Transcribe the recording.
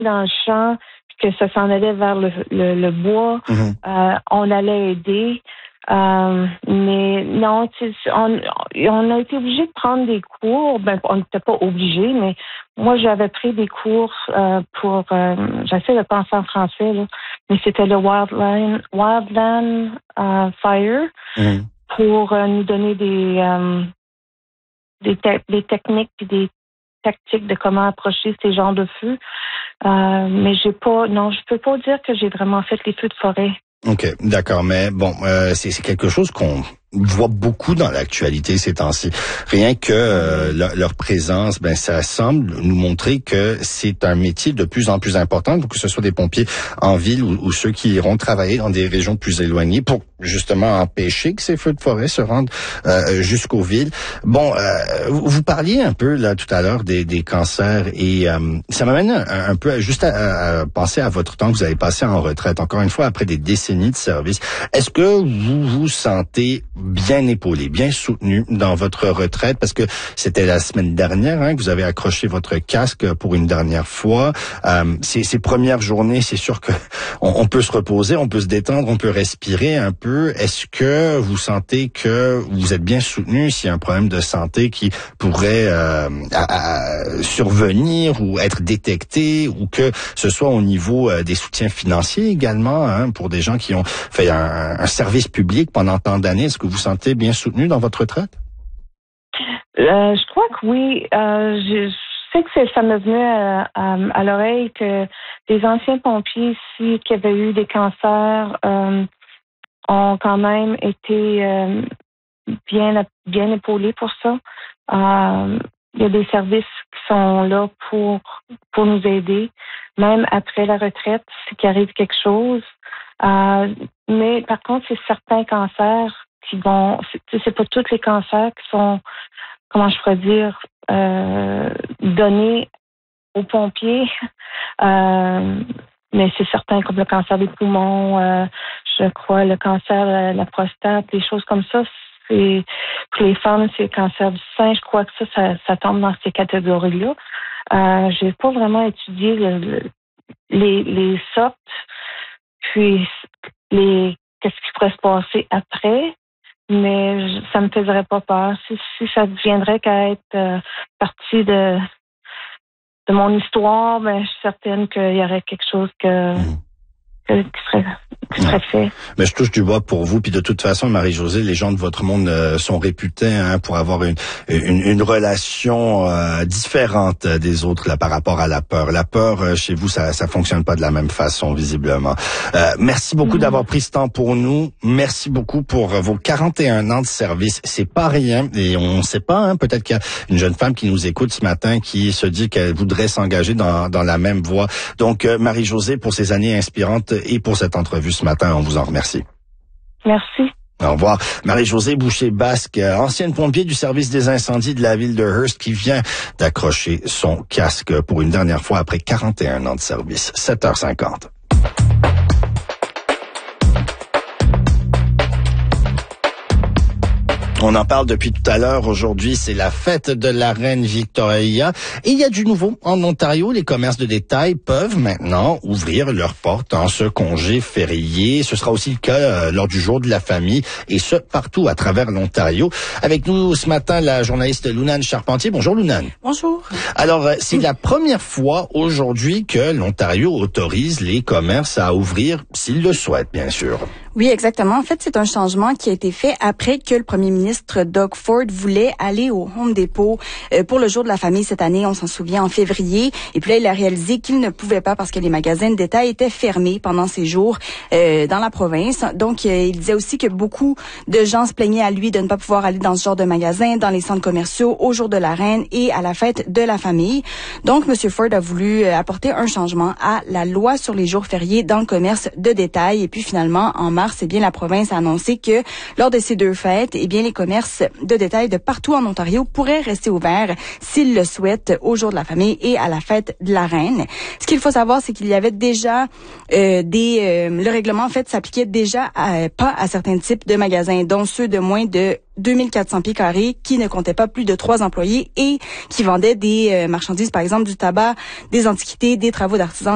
dans le champ, puis que ça s'en allait vers le bois, on allait aider. Mais non, on a été obligé de prendre des cours. Ben, on n'était pas obligé, mais moi, j'avais pris des cours pour... j'essaie de penser en français, là, mais c'était le Wildland Fire pour nous donner des techniques et des tactiques de comment approcher ces genres de feux. Mais je peux pas dire que j'ai vraiment fait les feux de forêt. OK, d'accord, mais bon, c'est quelque chose qu'on voit beaucoup dans l'actualité ces temps-ci. Rien que leur présence, ben ça semble nous montrer que c'est un métier de plus en plus important, que ce soit des pompiers en ville ou ceux qui iront travailler dans des régions plus éloignées pour justement empêcher que ces feux de forêt se rendent jusqu'aux villes. Bon, vous parliez un peu là tout à l'heure des cancers et ça m'amène un peu juste à penser à votre temps que vous avez passé en retraite. Encore une fois, après des décennies de service, est-ce que vous vous sentez bien épaulé, bien soutenu dans votre retraite? Parce que c'était la semaine dernière que vous avez accroché votre casque pour une dernière fois. Ces premières journées, c'est sûr que on peut se reposer, on peut se détendre, on peut respirer un peu. Est-ce que vous sentez que vous êtes bien soutenu s'il y a un problème de santé qui pourrait survenir ou être détecté, ou que ce soit au niveau des soutiens financiers également pour des gens qui ont fait un service public pendant tant d'années? Est-ce que vous sentez bien soutenu dans votre retraite? Je crois que oui. Je sais que ça m'est venu à l'oreille que des anciens pompiers ici qui avaient eu des cancers ont quand même été bien épaulés pour ça. Il y a des services qui sont là pour nous aider, même après la retraite, s'il arrive quelque chose. Mais par contre, c'est certains cancers qui vont... C'est pas tous les cancers qui sont, comment je pourrais dire, donnés aux pompiers. Mais c'est certain, comme le cancer des poumons, je crois, le cancer de la prostate, des choses comme ça. C'est, pour les femmes, c'est le cancer du sein. Je crois que ça tombe dans ces catégories-là. J'ai pas vraiment étudié les sortes, puis qu'est-ce qui pourrait se passer après, mais ça me fairait pas peur. Si ça deviendrait qu'à être partie de mon histoire, ben je suis certaine qu'il y aurait quelque chose qui serait fait. Mais je touche du bois pour vous, puis de toute façon, Marie-Josée, les gens de votre monde sont réputés pour avoir une relation différente des autres là par rapport à la peur. La peur chez vous, ça fonctionne pas de la même façon visiblement. Merci beaucoup d'avoir pris ce temps pour nous. Merci beaucoup pour vos 41 ans de service. C'est pas rien et on ne sait pas. Peut-être qu'il y a une jeune femme qui nous écoute ce matin qui se dit qu'elle voudrait s'engager dans la même voie. Donc Marie-Josée, pour ces années inspirantes et pour cette entrevue ce matin, on vous en remercie. Merci. Au revoir. Marie-Josée Boucher-Basque, ancienne pompier du service des incendies de la ville de Hearst, qui vient d'accrocher son casque pour une dernière fois après 41 ans de service. 7h50. On en parle depuis tout à l'heure. Aujourd'hui, c'est la fête de la reine Victoria. Et il y a du nouveau. En Ontario, les commerces de détail peuvent maintenant ouvrir leurs portes en ce congé férié. Ce sera aussi le cas lors du jour de la famille, et ce, partout à travers l'Ontario. Avec nous ce matin, la journaliste Lunane Charpentier. Bonjour Lunane. Bonjour. Alors, c'est la première fois aujourd'hui que l'Ontario autorise les commerces à ouvrir, s'ils le souhaitent, bien sûr. Oui, exactement. En fait, c'est un changement qui a été fait après que le premier ministre Doug Ford voulait aller au Home Depot pour le jour de la famille cette année, on s'en souvient, en février. Et puis là, il a réalisé qu'il ne pouvait pas parce que les magasins de détail étaient fermés pendant ces jours dans la province. Donc, il disait aussi que beaucoup de gens se plaignaient à lui de ne pas pouvoir aller dans ce genre de magasin, dans les centres commerciaux, au jour de la reine et à la fête de la famille. Donc, M. Ford a voulu apporter un changement à la loi sur les jours fériés dans le commerce de détail. Et puis finalement, en mars, la province a annoncé que lors de ces deux fêtes, les commerces de détail de partout en Ontario pourraient rester ouverts s'ils le souhaitent au jour de la famille et à la fête de la reine. Ce qu'il faut savoir, c'est qu'il y avait déjà le règlement en fait s'appliquait déjà pas à certains types de magasins, dont ceux de moins de 2400 pieds carrés qui ne comptaient pas plus de 3 employés et qui vendaient des marchandises, par exemple du tabac, des antiquités, des travaux d'artisans,